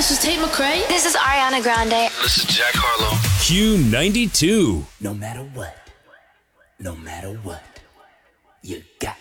This is Tate McRae. This is Ariana Grande. This is Jack Harlow. Q92. No matter what, you got